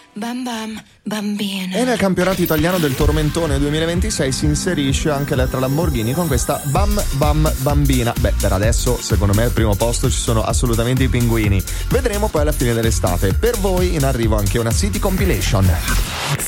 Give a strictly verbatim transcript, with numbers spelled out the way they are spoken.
Bam Bam Bambina. E nel campionato italiano del Tormentone duemilaventisei si inserisce anche l'Elettra Lamborghini con questa Bam Bam Bambina. Beh, per adesso secondo me al primo posto ci sono assolutamente i Pinguini. Vedremo poi alla fine dell'estate. Per voi in arrivo anche una City Compilation.